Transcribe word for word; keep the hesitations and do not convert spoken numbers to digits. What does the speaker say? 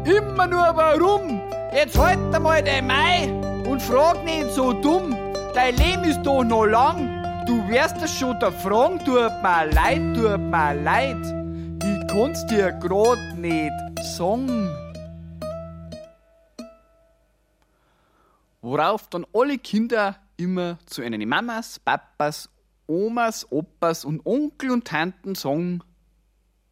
Immer nur warum? Jetzt halt einmal dein Mai und frag nicht so dumm. Dein Leben ist doch noch lang. Du wirst es schon da fragen, tut mir leid, tut mir leid. Ich kann's dir grad nicht sagen. Worauf dann alle Kinder immer zu ihren Mamas, Papas, Omas, Opas und Onkel und Tanten sagen: